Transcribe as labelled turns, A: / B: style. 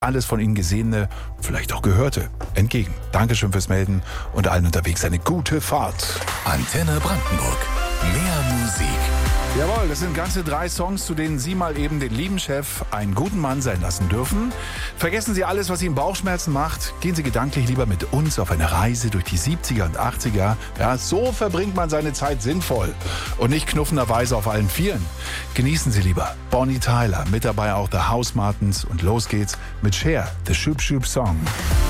A: alles von Ihnen Gesehene, vielleicht auch Gehörte, entgegen. Dankeschön fürs Melden und allen unterwegs eine gute Fahrt.
B: Antenne Brandenburg. Mehr Musik.
A: Jawohl, das sind ganze 3 Songs, zu denen Sie mal eben den lieben Chef einen guten Mann sein lassen dürfen. Vergessen Sie alles, was Ihnen Bauchschmerzen macht. Gehen Sie gedanklich lieber mit uns auf eine Reise durch die 70er und 80er. Ja, so verbringt man seine Zeit sinnvoll und nicht knuffenderweise auf allen Vieren. Genießen Sie lieber Bonnie Tyler, mit dabei auch The House Martins und los geht's mit Cher, The Shoop Shoop Song.